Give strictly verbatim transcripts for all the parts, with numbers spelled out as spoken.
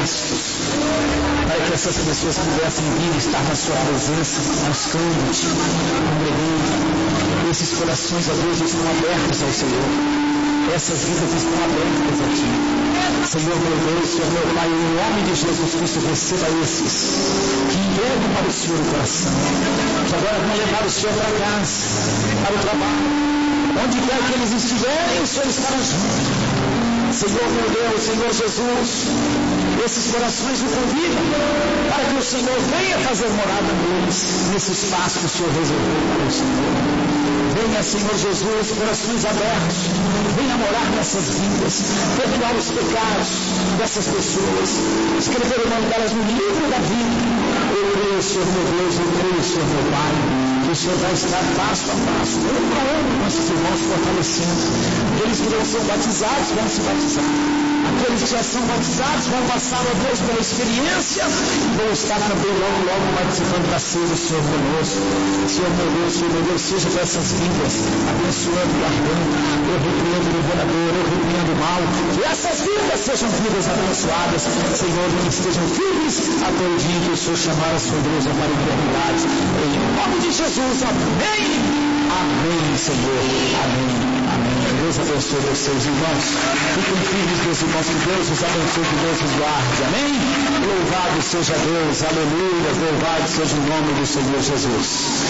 honestos, para que essas pessoas pudessem vir estar na sua presença, buscando-te, congregando. Esses corações, a Deus, estão abertos ao Senhor. Essas vidas estão abertas a Ti. Senhor meu Deus, Senhor meu Pai, em nome de Jesus Cristo, receba esses que entregam para o Senhor o coração, que agora vão levar o Senhor para casa, para o trabalho, onde quer que eles estiverem, o Senhor estará junto. Senhor meu Deus, Senhor Jesus, esses corações o convidam para que o Senhor venha fazer morada neles, nesse espaço que o Senhor reservou para o Senhor. Venha, Senhor Jesus, corações abertos, venha morar nessas vidas, perdoar os pecados dessas pessoas, escrever o nome delas no livro da vida. Eu creio, Senhor meu Deus, eu creio, Senhor meu Pai, que o Senhor vai estar passo a passo, um a um, com esses irmãos fortalecendo. Aqueles que não são batizados vão se batizar. Aqueles que já são batizados vão passar a Deus pela experiência e vão estar também logo, logo participando da ceia do Senhor conosco. Senhor meu Deus, Senhor meu Deus, seja dessas vidas, abençoando e guardando. Eu repreendo o enganador, eu repreendo o mal. Que essas vidas sejam vidas abençoadas, Senhor, que estejam firmes até o dia que o Senhor chamar a sua igreja para a eternidade. Em nome de Jesus, amém. Amém, Senhor. Amém. Amém. Deus abençoe vocês, irmãos. Fiquem firmes, meus irmãos, que Deus os abençoe, que Deus os guarde. Amém? Louvado seja Deus, aleluia, louvado seja o nome do Senhor Jesus.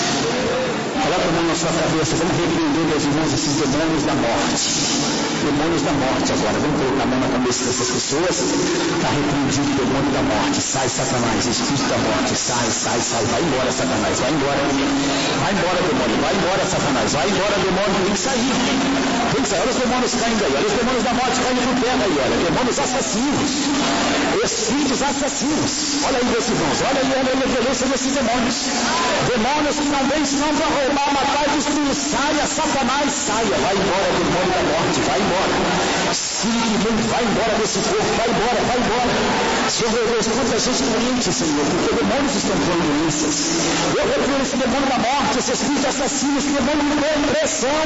Coloca a mão na sua cabeça, vamos repreender, meus irmãos, esses demônios da morte. Demônios da morte agora, vamos colocar a mão na cabeça dessas pessoas. Está repreendido o demônio da morte. Sai, Satanás, espírito da morte, sai, sai, sai, vai embora, Satanás, vai embora. Vai embora, demônio, vai embora, Satanás, vai embora, demônio, tem que sair. Tem que sair, olha os demônios caindo aí, olha os demônios da morte caindo por terra aí, olha, demônios assassinos, espíritos assassinos. Olha aí, meus irmãos, olha aí, olha aí a violência desses demônios. Demônios que não vêm senão para roubar, matar e destruir. Saia, Satanás, saia, vai embora, demônio da morte, vai embora. Espírito imundo, vai embora desse corpo, vai embora, vai embora. Senhor meu Deus, quanta gente doente, Senhor, porque demônios estão com doenças. Eu repreendo esse demônio da morte, esse espírito assassino, esse demônio de depressão,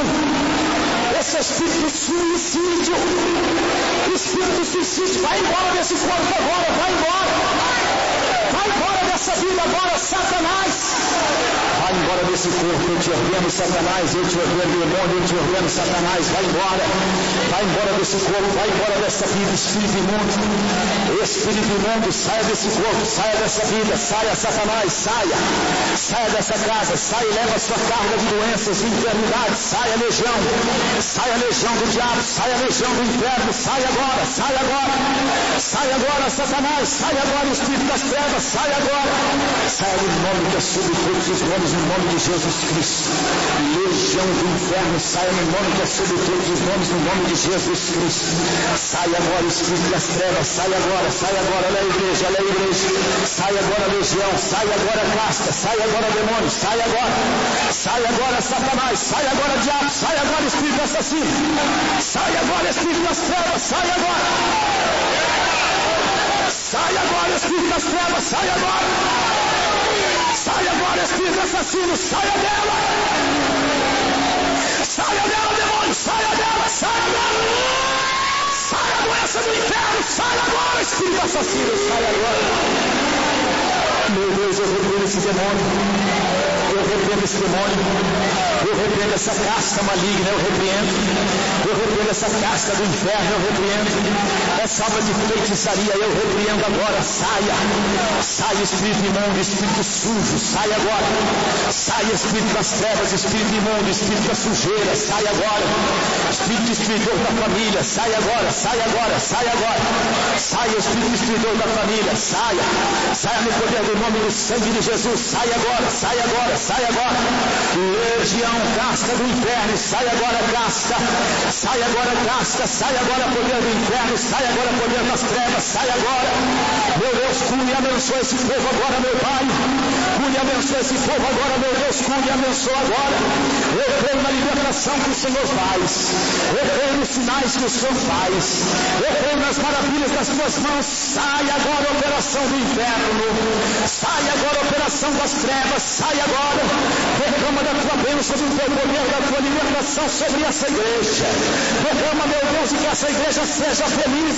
esse espírito de suicídio, espírito de suicídio, vai embora desse corpo agora, vai embora. Vai embora dessa vida agora, Satanás. Vai embora desse corpo, eu te ordeno, Satanás, eu te ordeno, demônio, eu te ordeno, Satanás, vai embora. Vai embora desse corpo, vai embora dessa vida, espírito imundo. Espírito imundo, saia desse corpo, saia dessa vida, saia, Satanás, saia. Saia dessa casa, saia e leva a sua carga de doenças, de enfermidades, saia legião, saia legião do diabo, saia legião do inferno, saia agora, saia agora. Saia agora, Satanás, saia agora, espírito das trevas, saia agora. Saia no nome que é sobre todos os nomes, no nome de Jesus Cristo. Legião do inferno, saia no nome que é sobre todos os nomes, no nome de Jesus Cristo. Saia agora, espírito das trevas, saia agora, saia agora, olha a igreja, olha a igreja. Saia agora, legião, saia agora, casta, saia agora, demônio, saia agora. Saia agora, Satanás, saia agora, diabo, saia agora, espírito assassino. Saia agora, espírito das trevas, saia agora. Saia agora, espírito das trevas, saia agora. Saia agora, espírito assassino, saia dela. Saia dela, demônio, saia dela, saia dela. Saia a doença do inferno, saia agora, espírito assassino, saia agora. Meu Deus, eu repreendo esse demônio. Eu repreendo esse demônio. Eu repreendo essa casta maligna, eu repreendo. Eu repreendo essa casta do inferno, eu repreendo. Essa alma de feitiçaria, eu repreendo agora. Saia. Saia, espírito imundo, espírito sujo, saia agora. Saia, espírito das trevas, espírito imundo, espírito da sujeira, saia agora. Espírito espiritual da família, saia agora, saia agora, saia agora. Saia, espírito espiritual da família, saia. Saia no poder do nome do sangue de Jesus, saia agora, saia agora, saia agora. Legião, casta do inferno, saia agora, casta. Saia agora, casta, saia agora, poder do inferno, saia agora, poder das trevas, saia agora. Meu Deus, cure e abençoa esse povo agora, meu Pai. Cure e abençoa esse povo agora, meu Deus, cure e abençoa agora. Eu creio na libertação que o Senhor faz. Eu creio nos sinais que o Senhor faz. Eu creio nas maravilhas das tuas mãos. Saia agora a operação do inferno. Saia agora a operação das trevas. Saia agora. Derrama da tua bênção, do teu poder, da tua libertação sobre essa igreja. Derrama, meu Deus, e que essa igreja seja feliz e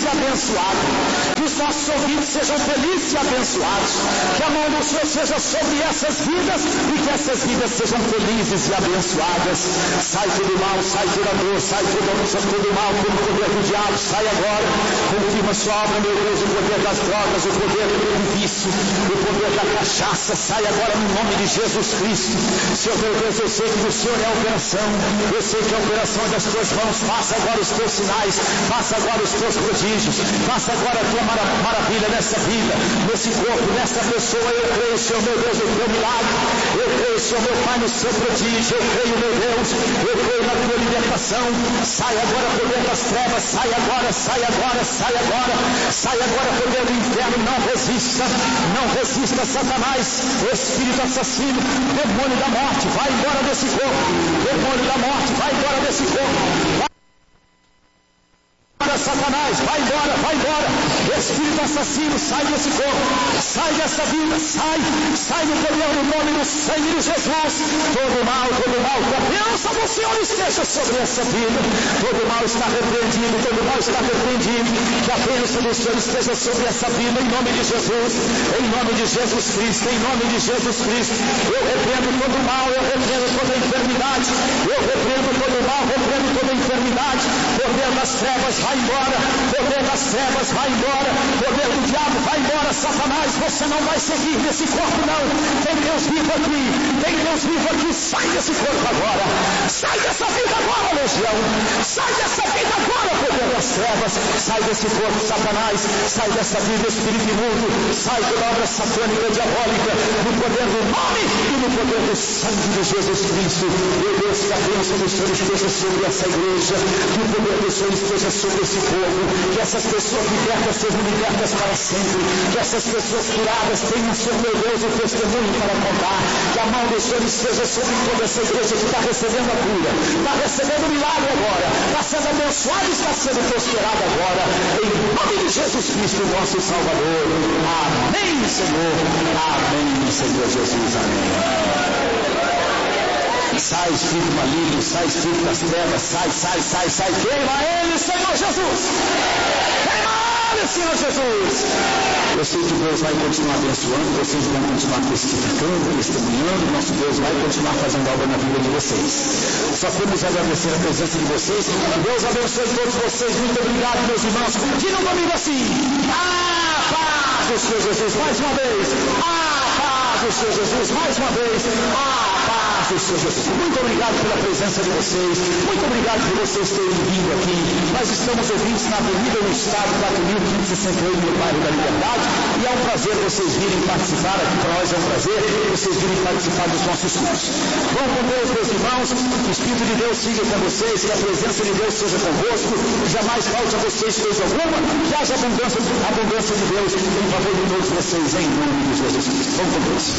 abençoado. Que os nossos ouvintes sejam felizes e abençoados. Que a mão do Senhor seja sobre essas vidas e que essas vidas sejam felizes e abençoadas. Sai todo mal, sai toda dor, sai todo, todo mal, todo o poder do diabo, sai agora. Confirma sua obra, meu Deus, o poder das drogas, o poder do vício, o poder da cachaça, sai agora no nome de Jesus Cristo. Senhor meu Deus, eu sei que do Senhor é a operação, eu sei que a operação das tuas mãos. Faça agora os teus sinais, faça agora os teus prodígios, faça agora a tua mara- maravilha nessa vida, nesse corpo, nessa pessoa. Eu creio, Senhor meu Deus, no teu milagre, eu creio, Senhor meu Pai, no seu prodígio, eu creio, meu Deus, eu creio na tua libertação. Sai agora poder das trevas, sai agora, sai agora, sai agora, sai agora poder do inferno. Não resista, não resista, Satanás, espírito assassino, demônio da morte, vai embora desse corpo, demônio da morte, vai embora desse corpo. Satanás, vai embora, vai embora, espírito assassino, sai desse corpo, sai dessa vida, sai, sai no poder do nome do sangue de Jesus. Todo mal, todo mal, que a bênção do Senhor esteja sobre essa vida. Todo mal está repreendido, todo mal está repreendido. Que a bênção do Senhor esteja sobre essa vida, em nome de Jesus, em nome de Jesus Cristo, em nome de Jesus Cristo. Eu repreendo todo mal, eu repreendo toda enfermidade, eu repreendo todo mal, repreendo toda enfermidade. Poder das trevas, vai embora, poder das trevas, vai embora, poder do diabo, vai embora. Satanás, você não vai seguir nesse corpo não. Tem Deus vivo aqui, tem Deus vivo aqui. Sai desse corpo agora, sai dessa vida agora, legião, sai dessa vida agora, poder das trevas, sai desse corpo, Satanás, sai dessa vida, espírito imundo, sai da obra satânica, diabólica, no poder do nome e no poder do sangue de Jesus Cristo. Meu Deus, que a bênção do Senhor esteja sobre essa igreja, que o poder do Senhor esteja sobre esse povo, que essas pessoas libertas sejam libertas para sempre, que essas pessoas curadas tenham, Senhor meu Deus, o testemunho para contar, que a mão do Senhor esteja sobre toda essa igreja que está recebendo a cura, está recebendo o milagre agora, está sendo abençoada e está sendo prosperada agora, em nome de Jesus Cristo, nosso Salvador. Amém, Senhor. Amém, Senhor Jesus. Amém. Sai espírito maligno, sai espírito das trevas, sai, sai, sai, sai, queima ele, Senhor Jesus, queima ele, Senhor Jesus. Eu sei que Deus vai continuar abençoando, vocês vão continuar testificando, testemunhando, nosso Deus vai continuar fazendo obra na vida de vocês. Só temos a agradecer a presença de vocês. Deus abençoe todos vocês. Muito obrigado, meus irmãos. Digam comigo assim: a paz do Senhor Jesus, mais uma vez. A paz do Senhor Jesus, mais uma vez. A paz do Senhor Jesus. Muito obrigado pela presença de vocês. Muito obrigado por vocês terem vindo aqui. Nós estamos ouvintes na Avenida do Estado, quatro mil quinhentos e sessenta e oito, no bairro da Liberdade. E é um prazer vocês virem participar aqui. Para nós é um prazer vocês virem participar dos nossos cursos. Vão com Deus, meus irmãos. Que o Espírito de Deus siga com vocês. Que a presença de Deus seja convosco. Que jamais falte a vocês coisa alguma. Que haja abundância, abundância de Deus em favor de todos vocês. Em nome de Jesus Cristo. Vamos com Deus.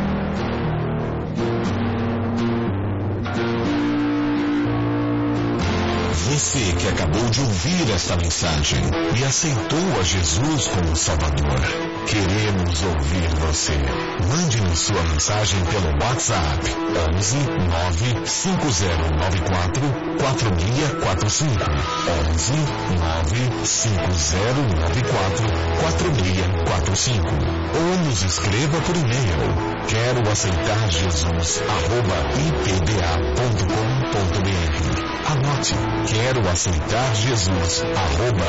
Você que acabou de ouvir esta mensagem e aceitou a Jesus como Salvador, queremos ouvir você. Mande-nos sua mensagem pelo WhatsApp onze nove cinco zero nove quatro quatro seis quatro cinco onze nove cinco zero nove quatro quatro seis quatro cinco ou nos escreva por e-mail quero aceitar Jesus arroba i p b a ponto com ponto b r. Anote, quero aceitar Jesus arroba